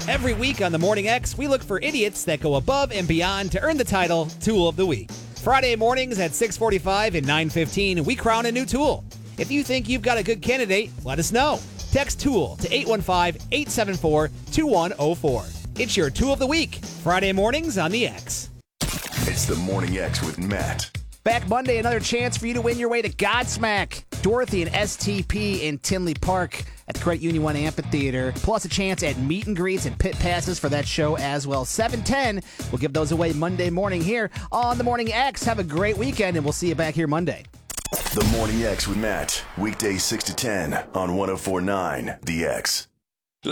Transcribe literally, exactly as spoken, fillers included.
Every week on the Morning X, we look for idiots that go above and beyond to earn the title Tool of the Week. Friday mornings at six forty-five and nine fifteen, we crown a new tool. If you think you've got a good candidate, let us know. Text TOOL to eight one five, eight seven four, two one zero four. It's your Tool of the Week, Friday mornings on the X. It's the Morning X with Matt. Back Monday, another chance for you to win your way to Godsmack. Dorothy and S T P in Tinley Park at the Credit Union One Amphitheater, plus a chance at meet and greets and pit passes for that show as well. seven ten, we'll give those away Monday morning here on the Morning X. Have a great weekend, and we'll see you back here Monday. The Morning X with Matt, weekdays six to ten on one oh four point nine The X.